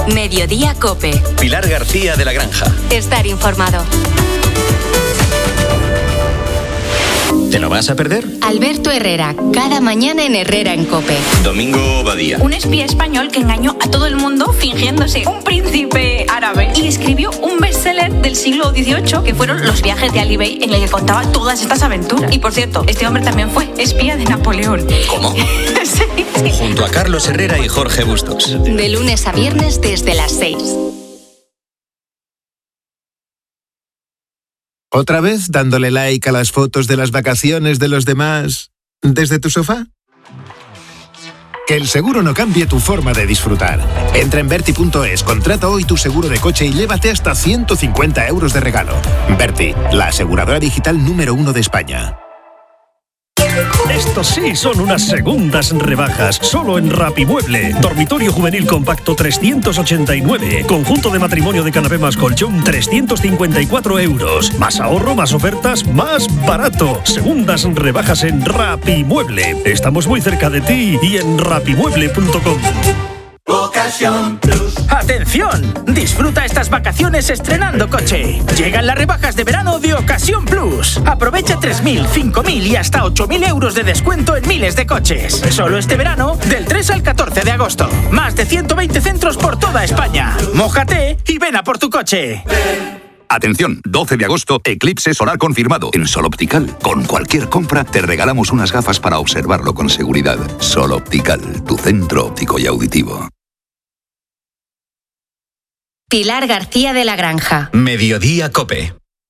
Mediodía COPE. Pilar García de la Granja. Estar informado. ¿Te lo vas a perder? Alberto Herrera, cada mañana en Herrera en COPE. Domingo Badía. Un espía español que engañó a todo el mundo fingiéndose un príncipe árabe y escribió un bestseller del siglo XVIII que fueron Los viajes de Ali Bey, en el que contaba todas estas aventuras. Y por cierto, este hombre también fue espía de Napoleón. ¿Cómo? Sí. Junto a Carlos Herrera y Jorge Bustos. De lunes a viernes desde las 6. ¿Otra vez dándole like a las fotos de las vacaciones de los demás desde tu sofá? Que el seguro no cambie tu forma de disfrutar. Entra en Verti.es, contrata hoy tu seguro de coche y llévate hasta 150 euros de regalo. Verti, la aseguradora digital número 1 de España. Estos sí son unas segundas rebajas, solo en Rapimueble. Dormitorio juvenil compacto 389. Conjunto de matrimonio de canapé más colchón 354 euros. Más ahorro, más ofertas, más barato. Segundas rebajas en Rapimueble. Estamos muy cerca de ti y en rapimueble.com. Ocasión Plus. ¡Atención! Disfruta estas vacaciones estrenando coche. Llegan las rebajas de verano de Ocasión Plus. Aprovecha 3.000, 5.000 y hasta 8.000 euros de descuento en miles de coches. Solo este verano, del 3 al 14 de agosto. Más de 120 centros por toda España. Mójate y ven a por tu coche. Atención, 12 de agosto, eclipse solar confirmado en Sol Optical. Con cualquier compra te regalamos unas gafas para observarlo con seguridad. Sol Optical, tu centro óptico y auditivo. Pilar García de la Granja. Mediodía COPE.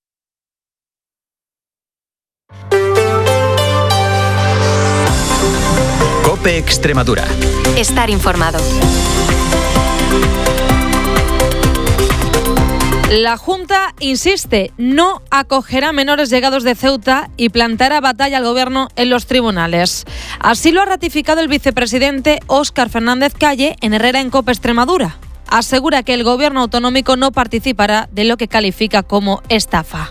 COPE Extremadura. Estar informado. La Junta insiste, no acogerá menores llegados de Ceuta y plantará batalla al Gobierno en los tribunales. Así lo ha ratificado el vicepresidente Óscar Fernández Calle en Herrera en COPE Extremadura. Asegura que el Gobierno autonómico no participará de lo que califica como estafa.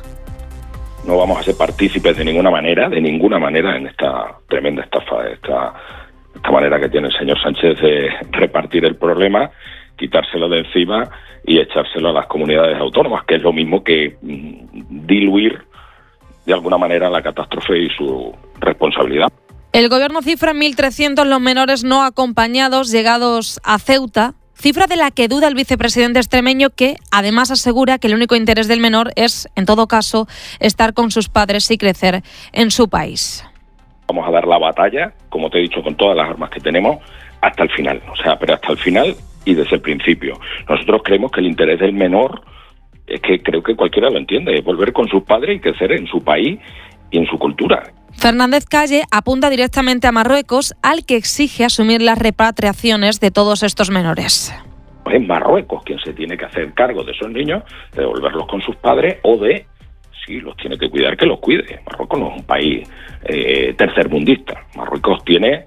No vamos a ser partícipes de ninguna manera en esta tremenda estafa, esta manera que tiene el señor Sánchez de repartir el problema, quitárselo de encima y echárselo a las comunidades autónomas, que es lo mismo que diluir de alguna manera la catástrofe y su responsabilidad. El Gobierno cifra en 1.300 los menores no acompañados llegados a Ceuta, cifra de la que duda el vicepresidente extremeño, que además asegura que el único interés del menor es, en todo caso, estar con sus padres y crecer en su país. Vamos a dar la batalla, como te he dicho, con todas las armas que tenemos, hasta el final, pero hasta el final y desde el principio. Nosotros creemos que el interés del menor, es que creo que cualquiera lo entiende, es volver con sus padres y crecer en su país y en su cultura. Fernández Calle apunta directamente a Marruecos, al que exige asumir las repatriaciones de todos estos menores. Es Marruecos quien se tiene que hacer cargo de esos niños, de devolverlos con sus padres o de, si los tiene que cuidar, que los cuide. Marruecos no es un país tercermundista. Marruecos tiene,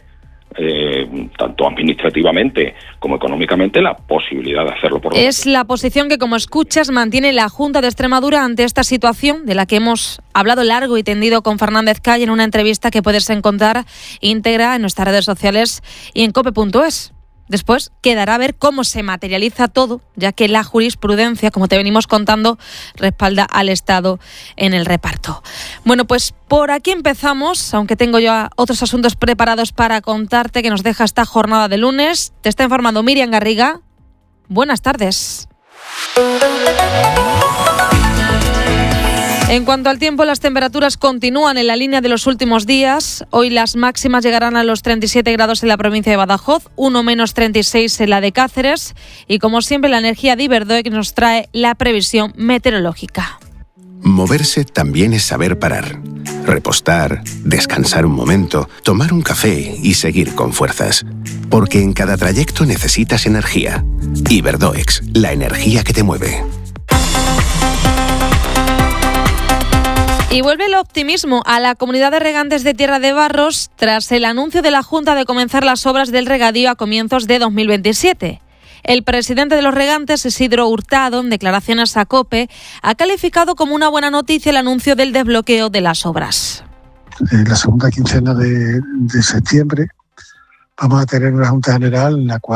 tanto administrativamente como económicamente, la posibilidad de hacerlo por Es la posición que, como escuchas, mantiene la Junta de Extremadura ante esta situación, de la que hemos hablado largo y tendido con Fernández Calle en una entrevista que puedes encontrar íntegra en nuestras redes sociales y en cope.es. Después quedará a ver cómo se materializa todo, ya que la jurisprudencia, como te venimos contando, respalda al Estado en el reparto. Bueno, pues por aquí empezamos, aunque tengo ya otros asuntos preparados para contarte que nos deja esta jornada de lunes. Te está informando Miriam Garriga. Buenas tardes. En cuanto al tiempo, las temperaturas continúan en la línea de los últimos días. Hoy las máximas llegarán a los 37 grados en la provincia de Badajoz, 1 menos 36 en la de Cáceres. Y como siempre, la energía de Iberdoec nos trae la previsión meteorológica. Moverse también es saber parar. Repostar, descansar un momento, tomar un café y seguir con fuerzas. Porque en cada trayecto necesitas energía. Iberdoex, la energía que te mueve. Y vuelve el optimismo a la comunidad de regantes de Tierra de Barros tras el anuncio de la Junta de comenzar las obras del regadío a comienzos de 2027. El presidente de los regantes, Isidro Hurtado, en declaraciones a COPE, ha calificado como una buena noticia el anuncio del desbloqueo de las obras. En la segunda quincena de septiembre vamos a tener una Junta General en la cual